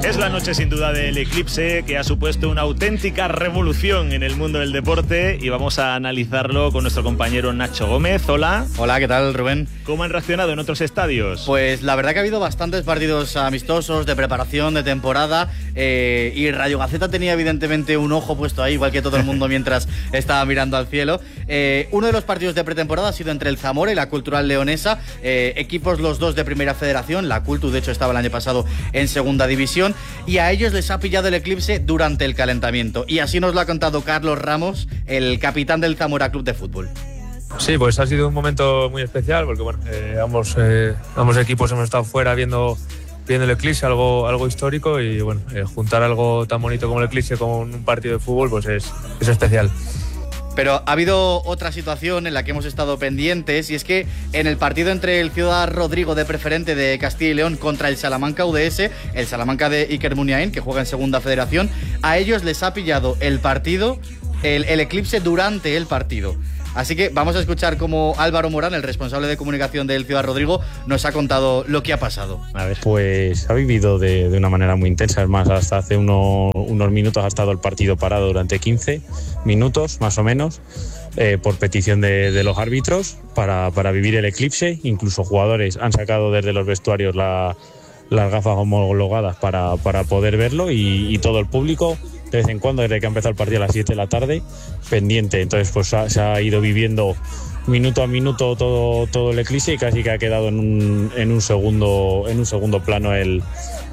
Es la noche sin duda del eclipse que ha supuesto una auténtica revolución en el mundo del deporte y vamos a analizarlo con nuestro compañero Nacho Gómez. Hola. Hola, ¿qué tal, Rubén? ¿Cómo han reaccionado en otros estadios? Pues la verdad que ha habido bastantes partidos amistosos de preparación de temporada y Radio Gaceta tenía evidentemente un ojo puesto ahí, igual que todo el mundo mientras estaba mirando al cielo. Uno de los partidos de pretemporada ha sido entre el Zamora y la Cultural Leonesa, equipos los dos de Primera Federación. La Cultu de hecho estaba el año pasado en Segunda División y a ellos les ha pillado el eclipse durante el calentamiento, y así nos lo ha contado Carlos Ramos, el capitán del Zamora Club de Fútbol. Sí, pues ha sido un momento muy especial porque bueno, ambos equipos hemos estado fuera viendo el eclipse, algo histórico, y bueno, juntar algo tan bonito como el eclipse con un partido de fútbol pues es especial. Pero ha habido otra situación en la que hemos estado pendientes, y es que en el partido entre el Ciudad Rodrigo de Preferente de Castilla y León contra el Salamanca UDS, el Salamanca de Iker Muniain, que juega en Segunda Federación, a ellos les ha pillado el eclipse durante el partido. Así que vamos a escuchar cómo Álvaro Morán, el responsable de comunicación del Ciudad Rodrigo, nos ha contado lo que ha pasado. A ver, pues ha vivido de una manera muy intensa. Es más, hasta hace unos minutos ha estado el partido parado durante 15 minutos, más o menos, por petición de los árbitros para vivir el eclipse. Incluso jugadores han sacado desde los vestuarios las gafas homologadas para poder verlo, y todo el público, de vez en cuando, desde que ha empezado el partido a las 7 de la tarde, pendiente. Entonces pues se ha ido viviendo minuto a minuto todo el eclipse, y casi que ha quedado en un segundo plano el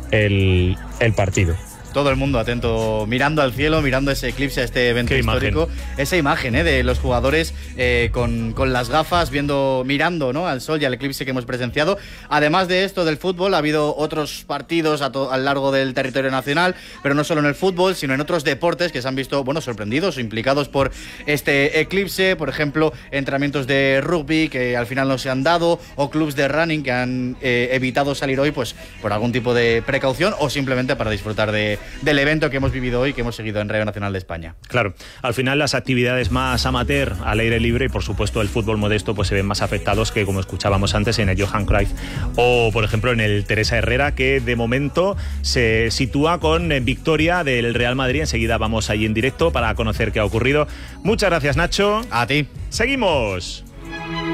partido. Todo el mundo atento, mirando al cielo, mirando ese eclipse, este evento histórico. Esa imagen de los jugadores con las gafas, mirando, ¿no?, al sol y al eclipse que hemos presenciado. Además de esto del fútbol, ha habido otros partidos a lo largo del territorio nacional, pero no solo en el fútbol, sino en otros deportes que se han visto, sorprendidos o implicados por este eclipse. Por ejemplo, entrenamientos de rugby que al final no se han dado, o clubs de running que han evitado salir hoy pues por algún tipo de precaución, o simplemente para disfrutar del evento que hemos vivido hoy, que hemos seguido en Radio Nacional de España. Claro, al final las actividades más amateur, al aire libre, y por supuesto el fútbol modesto, pues se ven más afectados que, como escuchábamos antes, en el Johan Cruyff o, por ejemplo, en el Teresa Herrera, que de momento se sitúa con victoria del Real Madrid. Enseguida vamos allí en directo para conocer qué ha ocurrido. Muchas gracias, Nacho. A ti. Seguimos.